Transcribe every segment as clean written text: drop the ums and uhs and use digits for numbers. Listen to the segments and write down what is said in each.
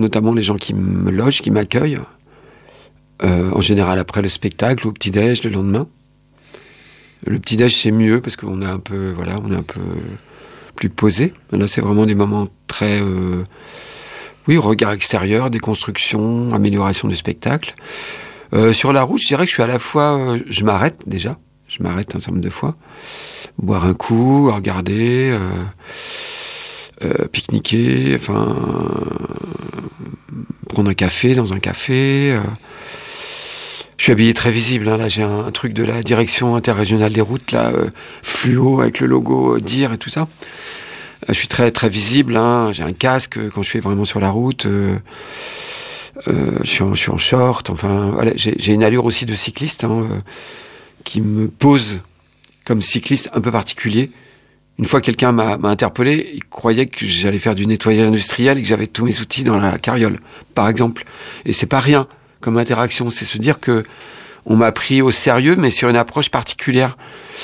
notamment les gens qui me logent, qui m'accueillent, en général après le spectacle, au petit-déj, le lendemain. Le petit-déj, c'est mieux, parce qu'on est un peu plus posé. Là, c'est vraiment des moments très... regard extérieur, déconstruction, amélioration du spectacle. Sur la route, je dirais que je suis à la fois... je m'arrête déjà. Je m'arrête un certain nombre de fois. Boire un coup, regarder, pique-niquer, prendre un café dans un café. Je suis habillé très visible. Là, j'ai un truc de la direction interrégionale des routes, là, fluo, avec le logo DIR et tout ça. Je suis très, très visible. J'ai un casque quand je suis vraiment sur la route. Je suis en short. Voilà, j'ai une allure aussi de cycliste qui me pose comme cycliste un peu particulier. Une fois, quelqu'un m'a interpellé, il croyait que j'allais faire du nettoyage industriel et que j'avais tous mes outils dans la carriole, par exemple. Et c'est pas rien comme interaction, c'est se dire que on m'a pris au sérieux, mais sur une approche particulière.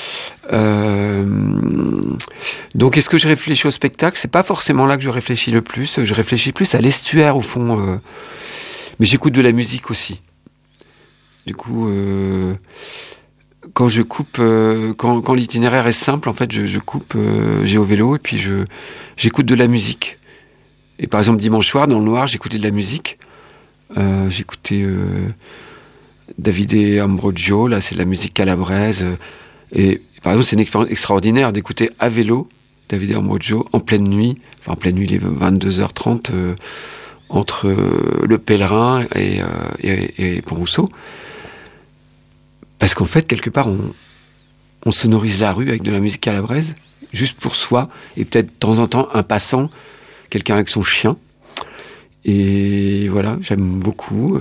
Donc, est-ce que je réfléchis au spectacle ? C'est pas forcément là que je réfléchis le plus. Je réfléchis plus à l'estuaire, au fond. Mais j'écoute de la musique aussi. Du coup... quand je coupe, quand l'itinéraire est simple, en fait, je coupe, j'ai au vélo et puis j'écoute de la musique. Et par exemple, dimanche soir, dans le noir, j'écoutais de la musique. J'écoutais Davide Ambrogio, là, c'est de la musique calabraise. Et par exemple, c'est une expérience extraordinaire d'écouter à vélo Davide Ambrogio en pleine nuit, il est 22h30, entre Le Pèlerin et Pont-Rousseau. Parce qu'en fait, quelque part, on sonorise la rue avec de la musique calabraise, juste pour soi, et peut-être de temps en temps un passant, quelqu'un avec son chien. Et voilà, j'aime beaucoup.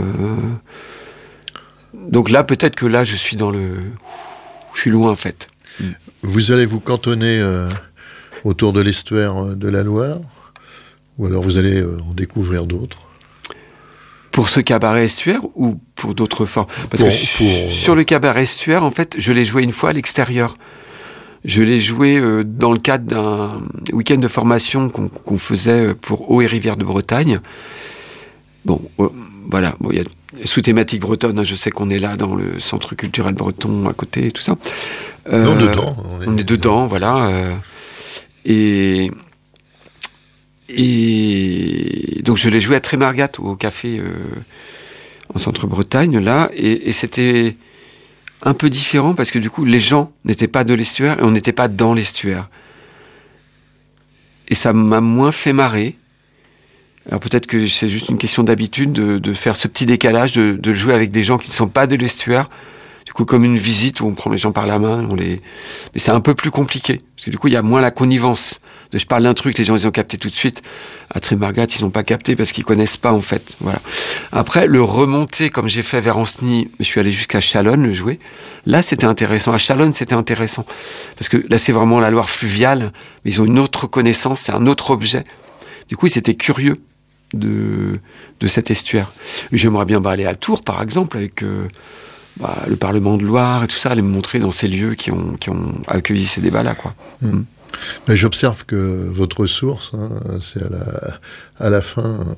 Donc là, peut-être que là, je suis je suis loin, en fait. Vous allez vous cantonner autour de l'estuaire de la Loire, ou alors vous allez en découvrir d'autres ? Pour ce cabaret estuaire ou pour d'autres formes ? Parce que sur le cabaret estuaire, en fait, je l'ai joué une fois à l'extérieur. Je l'ai joué dans le cadre d'un week-end de formation qu'on faisait pour Eau et Rivières de Bretagne. Bon, voilà. Bon, il y a sous thématique bretonne. Je sais qu'on est là dans le centre culturel breton à côté et tout ça. Non, dedans. On est dedans, voilà. Et donc je l'ai joué à Trémargat au café en centre-Bretagne là, et c'était un peu différent parce que du coup les gens n'étaient pas de l'estuaire et on n'était pas dans l'estuaire, et ça m'a moins fait marrer. Alors peut-être que c'est juste une question d'habitude de faire ce petit décalage, de jouer avec des gens qui ne sont pas de l'estuaire, du coup comme une visite où on prend les gens par la main, mais c'est un peu plus compliqué parce que du coup il y a moins la connivence. Je parle d'un truc, les gens ils ont capté tout de suite. À Trémargat, ils n'ont pas capté parce qu'ils connaissent pas en fait. Voilà. Après, le remonter comme j'ai fait vers Ancenis, je suis allé jusqu'à Chalonnes le jouer. Là, c'était intéressant. À Chalonnes, c'était intéressant parce que là, c'est vraiment la Loire fluviale, mais ils ont une autre connaissance, c'est un autre objet. Du coup, ils étaient curieux de cet estuaire. Et j'aimerais bien aller à Tours, par exemple, avec le Parlement de Loire et tout ça, aller me montrer dans ces lieux qui ont accueilli ces débats-là, quoi. Mais j'observe que votre source, c'est à la fin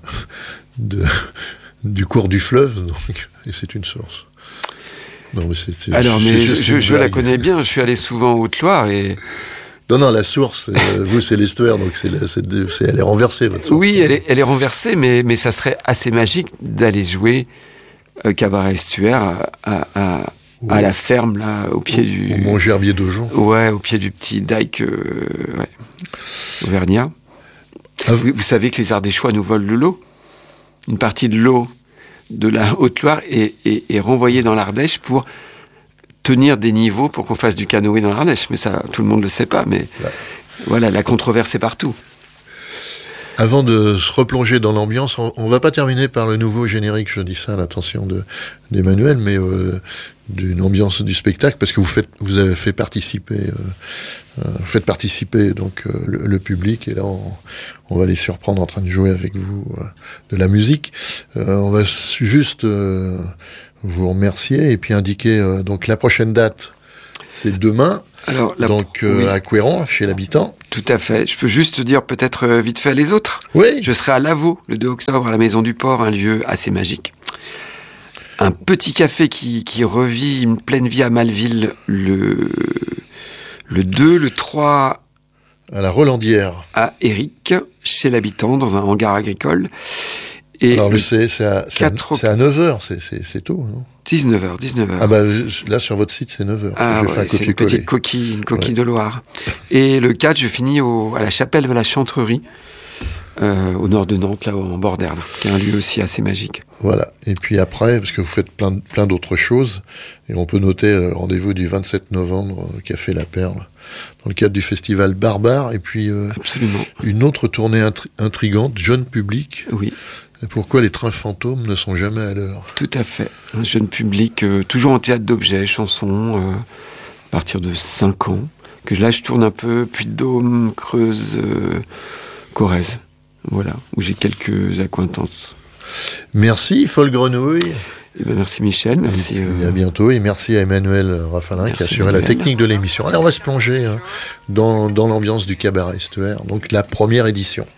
du cours du fleuve, donc, et c'est une source. Non, mais je la connais bien, je suis allé souvent en Haute-Loire et... Non, la source, vous, c'est l'estuaire, donc elle est renversée, votre source. Oui, elle est renversée, mais ça serait assez magique d'aller jouer cabaret estuaire à la ferme, là, au pied du... Au Mont-Gerbier d'Aujon. Ouais, au pied du petit dike auvergnat. Vous savez que les Ardéchois nous volent de l'eau. Une partie de l'eau de la Haute-Loire est renvoyée dans l'Ardèche pour tenir des niveaux pour qu'on fasse du canoë dans l'Ardèche. Mais ça, tout le monde ne le sait pas. Mais voilà, la controverse est partout. Avant de se replonger dans l'ambiance, on va pas terminer par le nouveau générique, je dis ça à l'attention d'Emmanuel, mais d'une ambiance du spectacle, parce que vous avez fait participer, vous faites participer donc le public, et là on va les surprendre en train de jouer avec vous de la musique. On va juste vous remercier et puis indiquer donc la prochaine date. C'est demain, Alors, oui. À Couëran, chez l'habitant. Tout à fait. Je peux juste dire peut-être vite fait les autres. Oui. Je serai à Lavaux le 2 octobre à la Maison du Port, un lieu assez magique. Un petit café qui revit une pleine vie à Malville le 2, le 3... À la Rolandière. À Éric, chez l'habitant, dans un hangar agricole. Et alors, c'est à 9h, c'est tôt, non ? 19h. Ah bah là, sur votre site, c'est 9h. Ah ouais, c'est une petite coquille, de Loire. Et le 4, je finis à la chapelle de la Chantrerie, au nord de Nantes, là, en bord d'Erdre, qui est un lieu aussi assez magique. Voilà. Et puis après, parce que vous faites plein d'autres choses, et on peut noter le rendez-vous du 27 novembre au Café La Perle, dans le cadre du festival Barbare, et puis absolument. Une autre tournée intrigante, jeune public. Oui. Pourquoi les trains fantômes ne sont jamais à l'heure ? Tout à fait. Un jeune public, toujours en théâtre d'objets, chansons, à partir de 5 ans, que là je tourne un peu, Puy-de-Dôme, Creuse, Corrèze. Voilà, où j'ai quelques accointances. Merci, Folle Grenouille. Eh ben, merci Michel, merci. Et à bientôt, et merci à Emmanuel Rafalin qui a assuré la technique de l'émission. Allez, on va se plonger dans l'ambiance du Cabaret Estuaire, donc la première édition.